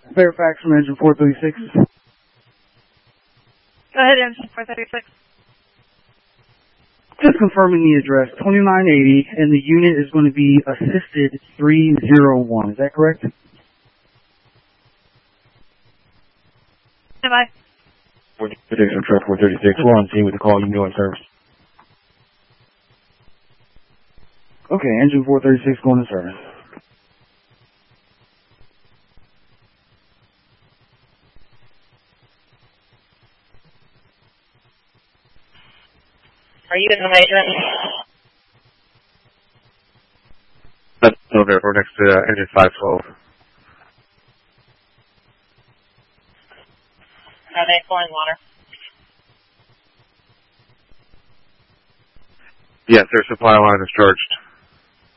Fairfax from engine 436. Go ahead, engine 436. Just confirming the address, 2980, and the unit is going to be assisted 301. Is that correct? Am I? 436 on truck 436. We're on scene with the call. You know in service. Okay, engine 436 going to service. Are you in the major? That's over. We're next to engine 512. Are they pouring water? Yes, their supply line is charged.